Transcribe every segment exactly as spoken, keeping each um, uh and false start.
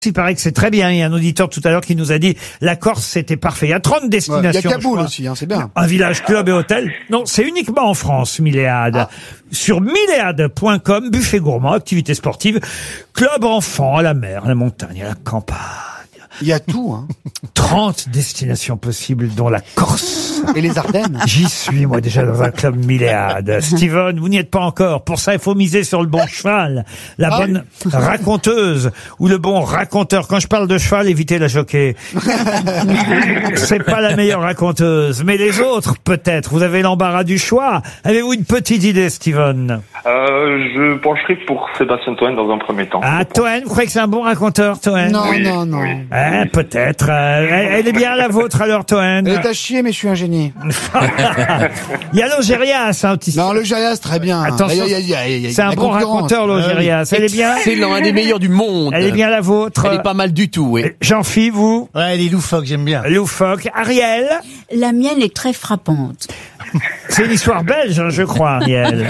Il paraît que c'est très bien. Il y a un auditeur tout à l'heure qui nous a dit la Corse c'était parfait. Il y a trente destinations. Il ouais, y a Kaboul aussi, hein, c'est bien. Un village, club et hôtel. Non, c'est uniquement en France, Milléade. Ah. Sur milléade point com, buffet gourmand, activités sportives, club enfant, à la mer, à la montagne, à la campagne. Il y a tout, hein. trente destinations possibles, dont la Corse. Et les Ardennes. J'y suis, moi, déjà dans un club Milléade. Steven, vous n'y êtes pas encore. Pour ça, il faut miser sur le bon cheval, la ah bonne oui. raconteuse ou le bon raconteur. Quand je parle de cheval, évitez la jockey. C'est pas la meilleure raconteuse. Mais les autres, peut-être. Vous avez l'embarras du choix. Avez-vous une petite idée, Steven? Euh, je pencherai pour Sébastien Toen dans un premier temps. Ah, Toen, vous croyez que c'est un bon raconteur, Toen? Non, oui, non, non. Oui. Eh, peut-être. Euh, elle, elle est bien la vôtre alors, Toen. Elle est à chier, mais je suis un génie. Il y a l'Ogérias, hein, aussi. Non, l'Ogérias, très bien. Attention, c'est un bon raconteur, l'Ogérias. Elle est bien. C'est l'un des meilleurs du monde. Elle est bien la vôtre. Elle est pas mal du tout, oui. Jean-Phi, vous? Ouais, elle est loufoque, j'aime bien. Loufoque. Ariel? La mienne est très frappante. C'est une histoire belge, hein, je crois, Ariel.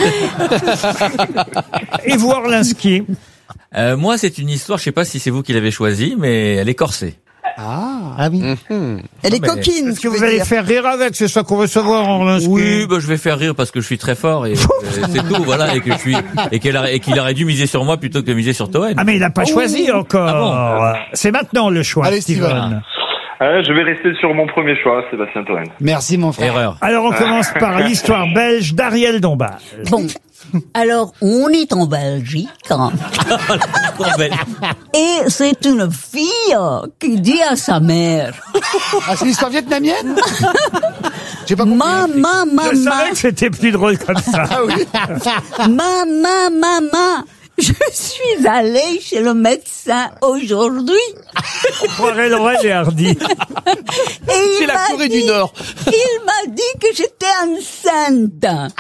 Et vous, Orlinski? Euh, moi, c'est une histoire, je sais pas si c'est vous qui l'avez choisie, mais elle est corsée. Ah, ah oui. Mmh. Elle est mais coquine. Est-ce que vous allez dire. faire rire avec? C'est ça qu'on veut savoir, Orlinski. Oui, bah, je vais faire rire parce que je suis très fort et, et c'est tout, voilà, et que je suis, et qu'il aurait, et qu'il aurait dû miser sur moi plutôt que de miser sur Toen. Ah, mais il n'a pas oh. choisi encore. Ah bon. C'est maintenant le choix, allez, Steven. Steven. Euh, je vais rester sur mon premier choix, Sébastien Toen. Merci, mon frère. Erreur. Alors, on commence par l'histoire belge d'Ariel Dombal. Bon. Alors, on est en Belgique. Et c'est une fille qui dit à sa mère. Ah, c'est l'histoire vietnamienne? J'ai pas compris. Maman, maman. Je savais que c'était plus drôle comme ça. Ah oui. Maman, maman. Je suis allée chez le médecin aujourd'hui. On croirait Laurel et Hardy. C'est la Corée dit, du Nord. Il m'a dit que j'étais enceinte.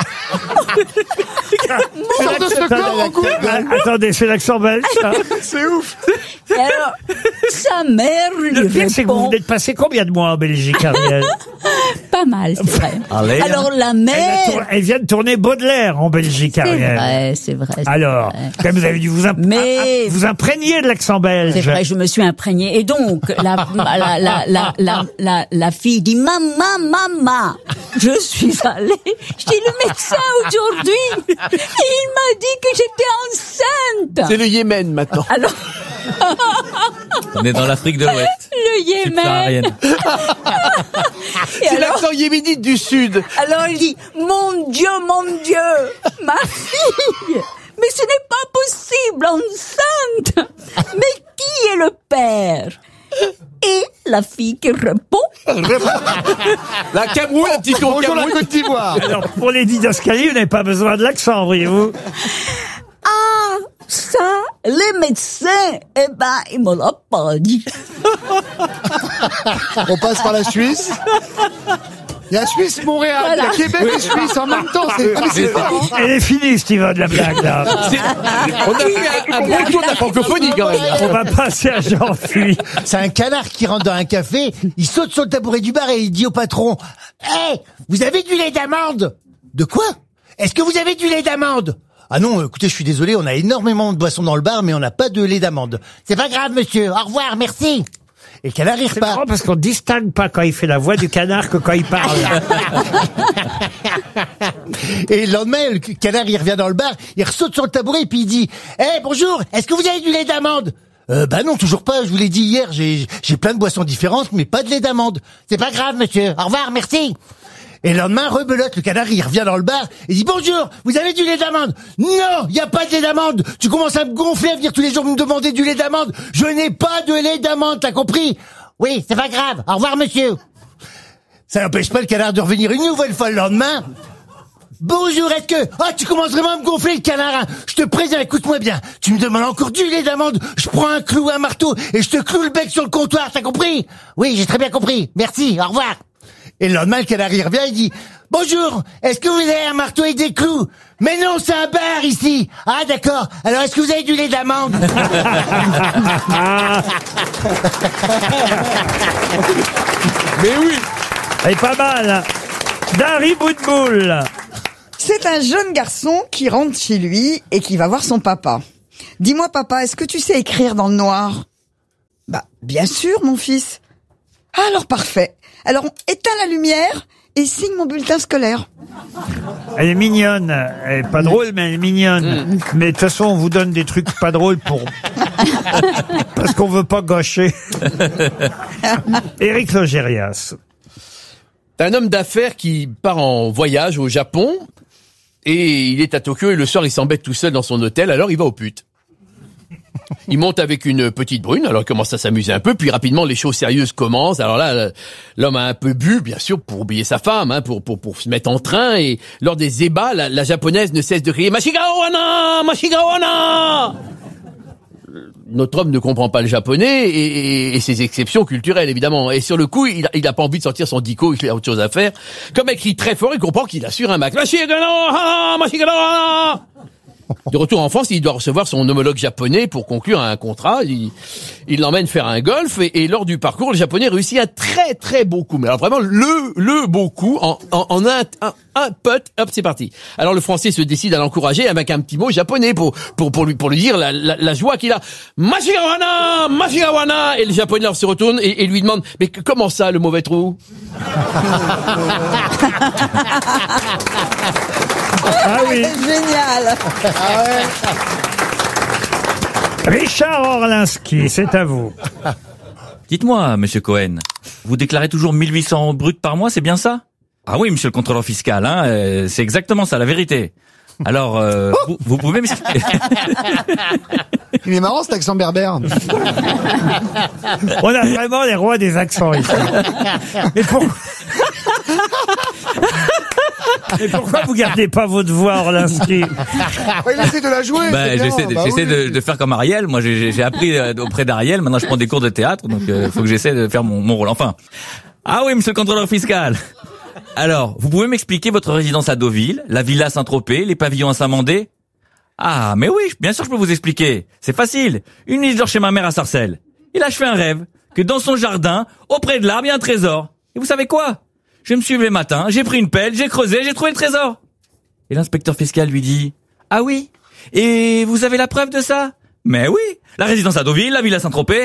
Sors de ce corps, en coup. Ah, attendez, c'est l'accent belge, ça? C'est ouf. Alors, sa mère lui Le pire, c'est que vous répond. venez de passer combien de mois en Belgique, Ariel? Pas mal, c'est vrai. Allez, Alors, la Elle, a mère. tour- elle vient de tourner Baudelaire en Belgique, C'est Ariel. vrai, c'est vrai. c'est Alors, vrai. quand même, vous avez dû vous, imp- Mais- vous imprégner de l'accent belge. C'est vrai, je me suis imprégnée. Et donc, la, la, la, la, la, la, la fille dit, maman, maman, je suis allée chez le médecin aujourd'hui. Et il m'a dit que j'étais enceinte. C'est le Yémen, maintenant. Alors, on est dans l'Afrique de l'Ouest. le Yémen. Subsaharienne. Et C'est alors, l'accent yéménite du Sud. alors il dit, mon Dieu, mon Dieu, ma fille, mais ce n'est pas possible, enceinte. Mais qui est le père? Et la fille qui répond, La Cameroun, un petit tour Bonjour la Cameroun. Côte d'Ivoire. Alors, pour les didascalies, vous n'avez pas besoin de l'accent, voyez-vous. ah, ça, les médecins, eh ben, ils me l'ont pas dit. On passe par la Suisse. Il y a Suisse, Montréal, il y a Voilà. Québec et Suisse en même temps. C'est, ah, mais c'est fort, hein. Elle est finie, Steven, la blague, là. On a fait un, un bon tour de la francophonie, quand même. On va passer à Jean-Phi. C'est un canard qui rentre dans un café, il saute sur le tabouret du bar et il dit au patron « Hé, vous avez du lait d'amande ?»« De quoi ? Est-ce que vous avez du lait d'amande ?»« Ah non, écoutez, je suis désolé, on a énormément de boissons dans le bar, mais on n'a pas de lait d'amande. »« C'est pas grave, monsieur, au revoir, merci !» Et le canard, il C'est marrant repart. parce qu'on distingue pas quand il fait la voix du canard que quand il parle. Et le lendemain, le canard, il revient dans le bar, il ressaute sur le tabouret et puis il dit « Hé, bonjour, est-ce que vous avez du lait d'amande ?»« Euh, bah non, toujours pas, je vous l'ai dit hier, j'ai, j'ai plein de boissons différentes, mais pas de lait d'amande. »« C'est pas grave, monsieur, au revoir, merci !» Et le lendemain, rebelote, le canard, il revient dans le bar, et dit « Bonjour, vous avez du lait d'amande ?»« Non, il y a pas de lait d'amande. Tu commences à me gonfler, à venir tous les jours me demander du lait d'amande. Je n'ai pas de lait d'amande, t'as compris ?»« Oui, c'est pas grave, au revoir, monsieur. » Ça n'empêche pas le canard de revenir une nouvelle fois le lendemain. « Bonjour, est-ce que... Ah, tu commences vraiment à me gonfler, le canard, hein. Je te préviens, écoute-moi bien. Tu me demandes encore du lait d'amande, je prends un clou, un marteau, et je te cloue le bec sur le comptoir, t'as compris ? Oui, j'ai très bien compris. Merci, au revoir. » Et le lendemain, le canard, il revient, il dit « Bonjour, est-ce que vous avez un marteau et des clous ?»« Mais non, c'est un bar ici. »« Ah, d'accord. Alors, est-ce que vous avez du lait d'amande ?» Mais oui. Elle est pas mal. Dari Boudboul. C'est un jeune garçon qui rentre chez lui et qui va voir son papa. Dis-moi, papa, est-ce que tu sais écrire dans le noir ? Bah, bien sûr, mon fils. Ah, alors parfait. Alors, on éteint la lumière et signe mon bulletin scolaire. Elle est mignonne. Elle est pas drôle, mais elle est mignonne. Mais de toute façon, on vous donne des trucs pas drôles pour... parce qu'on veut pas gâcher. Éric Logérias. T'as un homme d'affaires qui part en voyage au Japon et il est à Tokyo et le soir il s'embête tout seul dans son hôtel, alors il va aux putes. Il monte avec une petite brune, alors il commence à s'amuser un peu, puis rapidement les choses sérieuses commencent. Alors là, l'homme a un peu bu, bien sûr, pour oublier sa femme, hein, pour, pour, pour se mettre en train, et lors des ébats, la, la japonaise ne cesse de crier « Mashigawana! Mashigawana !» Notre homme ne comprend pas le japonais et, et, et ses exceptions culturelles, évidemment. Et sur le coup, il a, il a pas envie de sortir son dico, il a autre chose à faire. Comme elle crie très fort, il comprend qu'il assure un max. De retour en France, il doit recevoir son homologue japonais pour conclure un contrat. Il, il l'emmène faire un golf et, et lors du parcours, le japonais réussit un très très beau coup. Mais alors vraiment le le beau coup en, en, en un, un un putt, hop, c'est parti. Alors le français se décide à l'encourager avec un petit mot japonais pour pour pour lui pour lui dire la, la, la joie qu'il a. Mashigawana, Mashigawana. Et le japonais alors se retourne et, et lui demande mais comment ça le mauvais trou? Ah oui. C'est génial. Ah ouais. Richard Orlinski, c'est à vous. Dites-moi, monsieur Cohen, vous déclarez toujours mille huit cents bruts par mois, c'est bien ça? Ah oui, monsieur le contrôleur fiscal, hein, euh, c'est exactement ça, la vérité. Alors, euh, vous, vous pouvez m'expliquer... Il est marrant cet accent berbère. On a vraiment les rois des accents ici. Mais pourquoi... Mais pourquoi vous gardez pas votre voix, Orlinski? Ouais, il essaie de la jouer. Bah, c'est bien. j'essaie, de, Bah j'essaie oui. de, de faire comme Ariel. Moi, j'ai, j'ai appris euh, auprès d'Ariel. Maintenant, je prends des cours de théâtre, donc il euh, faut que j'essaie de faire mon, mon rôle. Enfin, ah oui, monsieur le contrôleur fiscal. Alors, vous pouvez m'expliquer votre résidence à Deauville, la villa Saint-Tropez, les pavillons à Saint-Mandé? Ah, mais oui, bien sûr, je peux vous expliquer. C'est facile. Une nuit, je dors chez ma mère à Sarcelles. Et là, je fais un rêve que dans son jardin, auprès de l'arbre, il y a un trésor. Et vous savez quoi? Je me suis levé le matin, j'ai pris une pelle, j'ai creusé, j'ai trouvé le trésor. Et l'inspecteur fiscal lui dit, ah oui? Et vous avez la preuve de ça? Mais oui, la résidence à Deauville, la villa Saint-Tropez.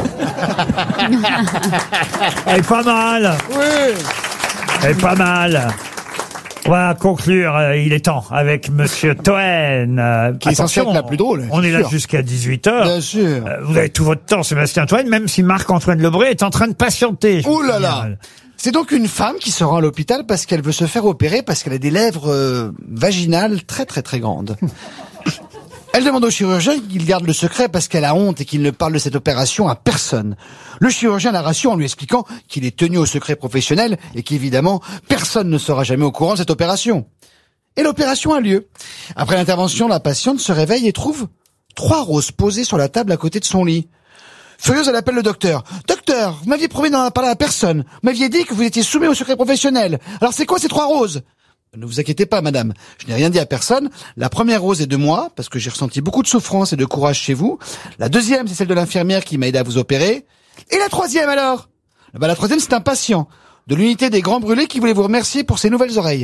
Elle est pas mal. Oui. Elle est pas mal. On va conclure, euh, il est temps, avec monsieur Toen. Euh, Qui est censé attention, être la plus drôle, On est là sûr. jusqu'à dix-huit heures. Bien sûr. Euh, vous avez tout votre temps, Sébastien Toen, même si Marc-Antoine Lebré est en train de patienter. je Ouh vous là dis. là. C'est donc une femme qui se rend à l'hôpital parce qu'elle veut se faire opérer parce qu'elle a des lèvres euh, vaginales très très très grandes. Elle demande au chirurgien qu'il garde le secret parce qu'elle a honte et qu'il ne parle de cette opération à personne. Le chirurgien la rassure en lui expliquant qu'il est tenu au secret professionnel et qu'évidemment, personne ne sera jamais au courant de cette opération. Et l'opération a lieu. Après l'intervention, la patiente se réveille et trouve trois roses posées sur la table à côté de son lit. Furieuse, elle appelle le docteur. « Docteur, vous m'aviez promis d'en parler à personne. Vous m'aviez dit que vous étiez soumis au secret professionnel. Alors c'est quoi ces trois roses ?» Ne vous inquiétez pas, madame. Je n'ai rien dit à personne. La première rose est de moi, parce que j'ai ressenti beaucoup de souffrance et de courage chez vous. La deuxième, c'est celle de l'infirmière qui m'a aidé à vous opérer. Et la troisième, alors? Bah, la troisième, c'est un patient de l'unité des Grands Brûlés qui voulait vous remercier pour ses nouvelles oreilles.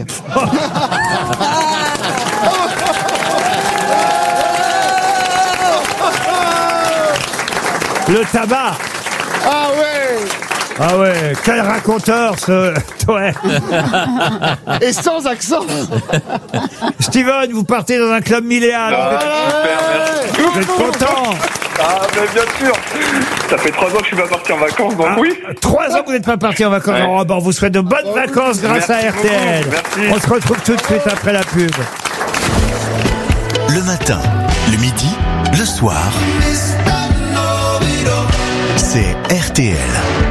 Le tabac. Ah ouais. Ah ouais, quel raconteur, ce Toen. Et sans accent. Steven, vous partez dans un club millénaire. Ah, super, merci. Vous êtes content? Ah, mais bien sûr. Ça fait trois ans que je suis pas parti en vacances, donc Ah, oui. Trois ans que vous n'êtes pas parti en vacances. Ouais. Oh, bon, on vous souhaite de bonnes vacances grâce à Merci R T L. beaucoup, merci. On se retrouve tout de suite après la pub. Le matin, le midi, le soir. C'est R T L.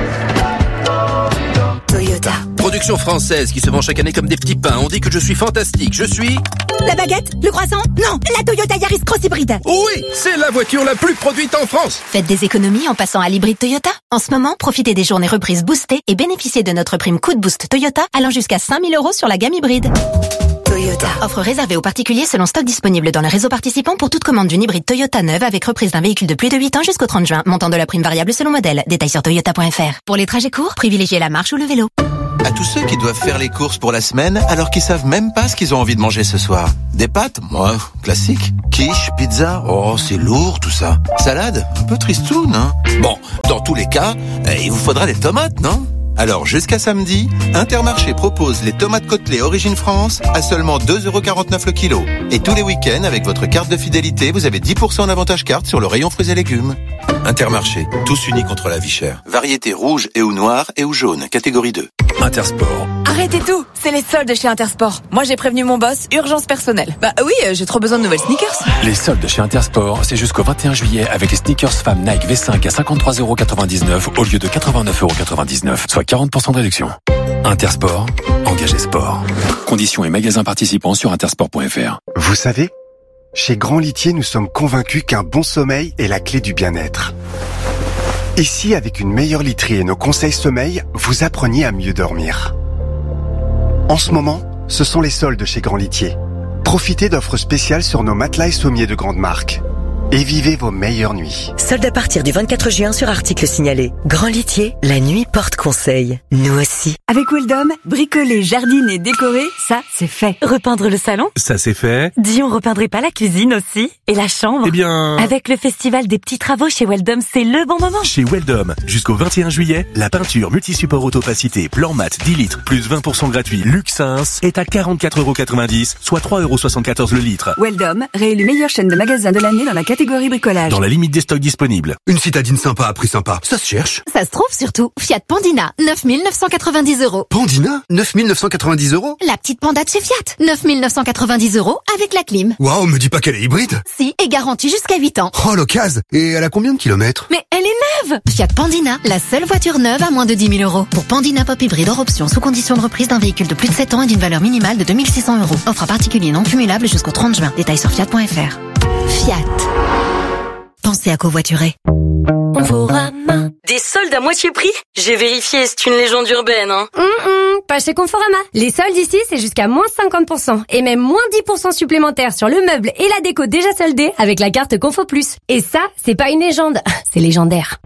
Toyota. Production française qui se vend chaque année comme des petits pains. On dit que je suis fantastique. Je suis... La baguette? Le croissant? Non, la Toyota Yaris Cross Hybride. Oui, c'est la voiture la plus produite en France. Faites des économies en passant à l'hybride Toyota. En ce moment, profitez des journées reprises boostées et bénéficiez de notre prime coup de boost Toyota allant jusqu'à cinq mille euros sur la gamme hybride. Toyota. Offre réservée aux particuliers selon stock disponible dans les réseaux participants pour toute commande d'une hybride Toyota neuve avec reprise d'un véhicule de plus de huit ans jusqu'au trente juin. Montant de la prime variable selon modèle. Détails sur toyota point f r. Pour les trajets courts, privilégiez la marche ou le vélo. À tous ceux qui doivent faire les courses pour la semaine alors qu'ils savent même pas ce qu'ils ont envie de manger ce soir. Des pâtes? Moi, classique. Quiche, pizza? Oh, c'est lourd tout ça. Salade? Un peu tristoun, hein? Bon, dans tous les cas, euh, il vous faudra des tomates, non? Alors, jusqu'à samedi, Intermarché propose les tomates Côtelets Origine France à seulement deux euros quarante-neuf le kilo. Et tous les week-ends, avec votre carte de fidélité, vous avez dix pour cent d'avantage carte sur le rayon fruits et légumes. Intermarché, tous unis contre la vie chère. Variété rouge et ou noire et ou jaune, catégorie deux. Intersport. Arrêtez tout, c'est les soldes chez Intersport. Moi j'ai prévenu mon boss, urgence personnelle. Bah oui, j'ai trop besoin de nouvelles sneakers. Les soldes chez Intersport, c'est jusqu'au vingt et un juillet avec les sneakers femmes Nike V cinq à cinquante-trois euros quatre-vingt-dix-neuf au lieu de quatre-vingt-neuf euros quatre-vingt-dix-neuf, soit quarante pour cent de réduction. Intersport, engagé sport. Conditions et magasins participants sur intersport point f r. Vous savez, chez Grand Litier, nous sommes convaincus qu'un bon sommeil est la clé du bien-être. Et si, avec une meilleure literie et nos conseils sommeil, vous appreniez à mieux dormir? En ce moment, ce sont les soldes chez Grand Litier. Profitez d'offres spéciales sur nos matelas et sommiers de grande marque. Et vivez vos meilleures nuits. Solde à partir du vingt-quatre juin sur articles signalés. Grand Litier, la nuit porte conseil. Nous aussi. Avec Weldom, bricoler, jardiner, décorer, ça, c'est fait. Repeindre le salon? Ça, c'est fait. Dis, on repeindrait pas la cuisine aussi? Et la chambre? Eh bien... Avec le festival des petits travaux chez Weldom, c'est le bon moment. Chez Weldom, jusqu'au vingt et un juillet, la peinture multi-support autopacité plan mat dix litres plus vingt pour cent gratuit Luxins est à quarante-quatre euros quatre-vingt-dix, soit trois euros soixante-quatorze le litre. Weldom, réélu meilleure chaîne de magasins de l'année dans la catégorie bricolage. Dans la limite des stocks disponibles. Une citadine sympa à prix sympa, ça se cherche. Ça se trouve surtout. Fiat Pandina, neuf mille neuf cent quatre-vingt-dix euros. Pandina, neuf mille neuf cent quatre-vingt-dix euros. La petite Panda de chez Fiat, neuf mille neuf cent quatre-vingt-dix euros avec la clim. Waouh, me dis pas qu'elle est hybride. Si, et garantie jusqu'à huit ans. Oh, l'occasion. Et elle a combien de kilomètres? Mais elle est neuve. Fiat Pandina, la seule voiture neuve à moins de dix mille euros. Pour Pandina Pop Hybride hors option, sous condition de reprise d'un véhicule de plus de sept ans et d'une valeur minimale de deux mille six cents euros. Offre à particulier non cumulable jusqu'au trente juin. Détails sur fiat point f r. Fiat. Pensez à covoiturer. Conforama. Des soldes à moitié prix? J'ai vérifié, c'est une légende urbaine, hein. Hum, hum, pas chez Conforama. Les soldes ici, c'est jusqu'à moins cinquante pour cent. Et même moins dix pour cent supplémentaires sur le meuble et la déco déjà soldés avec la carte Confo Plus. Et ça, c'est pas une légende, c'est légendaire.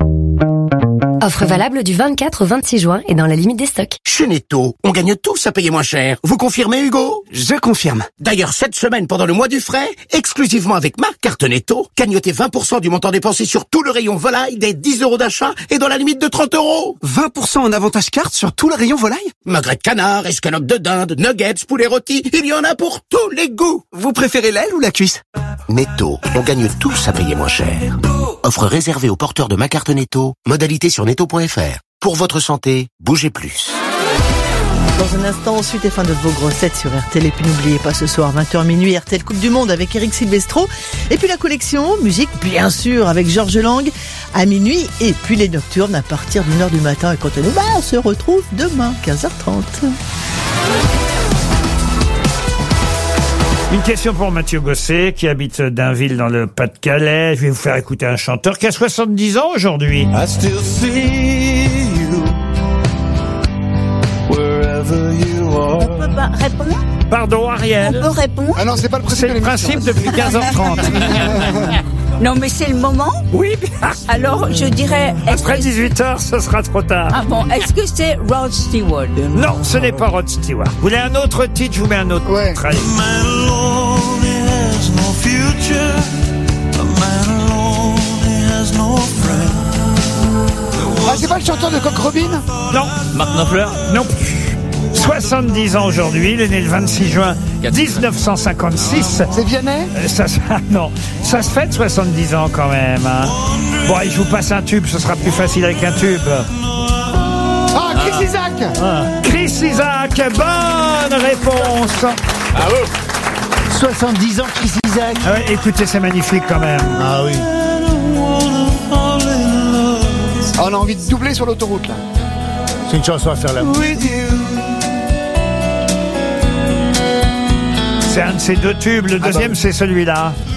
Offre valable du vingt-quatre au vingt-six juin et dans la limite des stocks. Chez Netto, on gagne tous à payer moins cher. Vous confirmez, Hugo? Je confirme. D'ailleurs, cette semaine, pendant le mois du frais, exclusivement avec ma carte Netto, gagnotez vingt pour cent du montant dépensé sur tout le rayon volaille des dix euros d'achat et dans la limite de trente euros. vingt pour cent en avantage carte sur tout le rayon volaille? Magret de canard, escalope de dinde, nuggets, poulet rôti, il y en a pour tous les goûts. Vous préférez l'aile ou la cuisse? Netto, on gagne tous à payer moins cher. Offre réservée aux porteurs de ma carte Netto. Modalité sur netto point f r. Pour votre santé, bougez plus. Dans un instant, suite et fin de vos grossettes sur R T L. Et puis n'oubliez pas ce soir, vingt heures minuit, R T L Coupe du Monde avec Eric Silvestro. Et puis la collection, musique bien sûr avec Georges Lang à minuit. Et puis les nocturnes à partir d'une heure du matin. Et quant à nous, bah, on se retrouve demain, quinze heures trente. Une question pour Mathieu Gosset, qui habite Dainville dans le Pas-de-Calais. Je vais vous faire écouter un chanteur qui a soixante-dix ans aujourd'hui. I still see you wherever you are. On peut pas répondre? Pardon, Ariel. On peut répondre? Ah non, c'est pas le principe. C'est le principe depuis quinze heures trente. Non, mais c'est le moment? Oui. Alors, je dirais... Après dix-huit heures, ce sera trop tard. Ah bon, est-ce que c'est Rod Stewart? Non, ce n'est pas Rod Stewart. Vous voulez un autre titre? Je vous mets un autre. Ouais. Allez. Ah, c'est pas le chanteur de Coq Robin? Non. Marc Knopfler? Non plus. soixante-dix ans aujourd'hui, il est né le vingt-six juin dix-neuf cent cinquante-six. C'est Vianney? Euh, ça, ça, non, ça se fête soixante-dix ans quand même. Hein. Bon, allez, je vous passe un tube, ce sera plus facile avec un tube. Ah, Chris ah. Isaac ah. Chris Isaac, bonne réponse. Ah oui. soixante-dix ans, Chris Isaac. Ah ouais, écoutez, c'est magnifique quand même. Ah oui. Ah, on a envie de doubler sur l'autoroute là. C'est une chanson à faire là. C'est un de ces deux tubes, le deuxième ah bah oui. c'est celui-là.